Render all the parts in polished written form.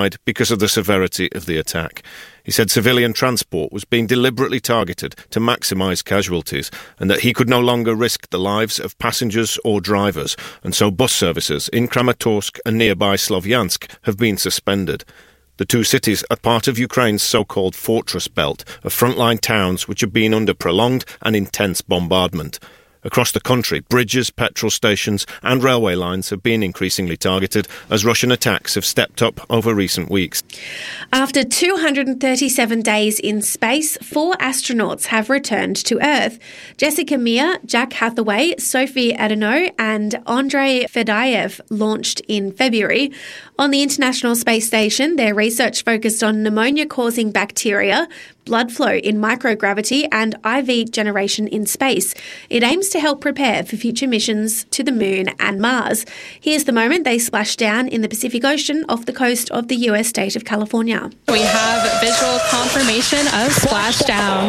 because of the severity of the attack. He said civilian transport was being deliberately targeted to maximise casualties and that he could no longer risk the lives of passengers or drivers, and so bus services in Kramatorsk and nearby Slovyansk have been suspended. The two cities are part of Ukraine's so-called fortress belt of frontline towns which have been under prolonged and intense bombardment. Across the country, bridges, petrol stations and railway lines have been increasingly targeted as Russian attacks have stepped up over recent weeks. After 237 days in space, 4 astronauts have returned to Earth. Jessica Meir, Jack Hathaway, Sophie Adhanom and Andrei Fedyaev launched in February. On the International Space Station, their research focused on pneumonia-causing bacteria, blood flow in microgravity and IV generation in space. It aims to help prepare for future missions to the Moon and Mars. Here's the moment they splashed down in the Pacific Ocean off the coast of the US state of California. We have visual confirmation of splashdown.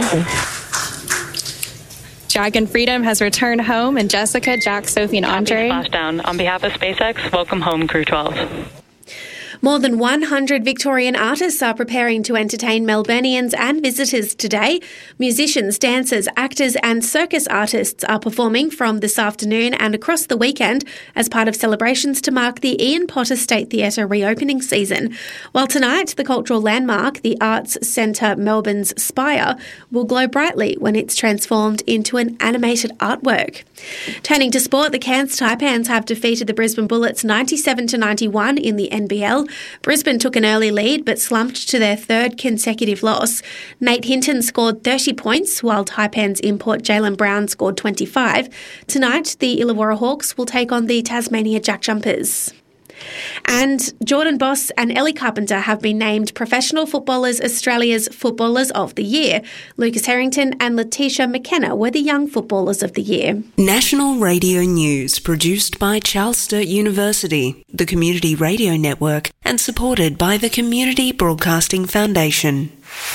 Dragon Freedom has returned home, and Jessica, Jack, Sophie and Andre. Splashdown. On behalf of SpaceX, welcome home, Crew 12. More than 100 Victorian artists are preparing to entertain Melburnians and visitors today. Musicians, dancers, actors and circus artists are performing from this afternoon and across the weekend as part of celebrations to mark the Ian Potter State Theatre reopening season. While tonight, the cultural landmark, the Arts Centre Melbourne's Spire, will glow brightly when it's transformed into an animated artwork. Turning to sport, the Cairns Taipans have defeated the Brisbane Bullets 97-91 in the NBL. Brisbane took an early lead but slumped to their third consecutive loss. Nate Hinton scored 30 points while Taipans import Jaylen Brown scored 25. Tonight, the Illawarra Hawks will take on the Tasmania Jack Jumpers. And Jordan Boss and Ellie Carpenter have been named Professional Footballers Australia's Footballers of the Year. Lucas Harrington and Letitia McKenna were the Young Footballers of the Year. National Radio News, produced by Charles Sturt University, the Community Radio Network, and supported by the Community Broadcasting Foundation.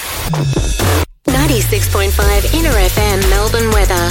96.5 Inner FM Melbourne weather.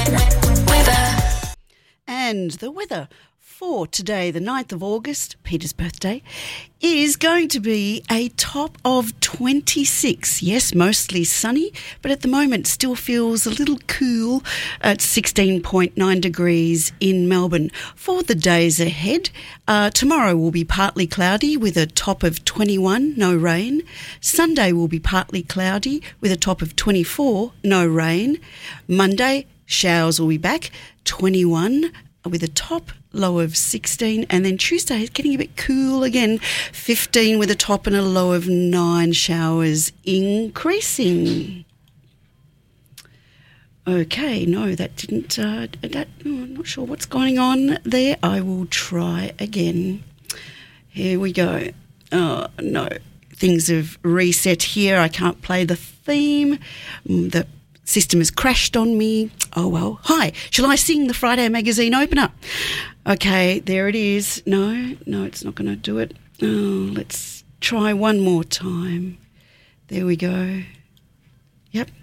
And the weather for today, the 9th of August, Peter's birthday, is going to be a top of 26. Yes, mostly sunny, but at the moment still feels a little cool at 16.9 degrees in Melbourne. For the days ahead, tomorrow will be partly cloudy with a top of 21, no rain. Sunday will be partly cloudy with a top of 24, no rain. Monday, showers will be back, 21 with a top low of 16, and then Tuesday is getting a bit cool again, 15 with a top and a low of 9, showers increasing. Okay, no, that didn't, I'm not sure what's going on there. I will try again. Here we go. Oh, no, things have reset here. I can't play the theme. The system has crashed on me. Oh, well. Hi, shall I sing the Friday Magazine opener? Okay, there it is. No, it's not going to do it. Oh, let's try one more time. There we go. Yep.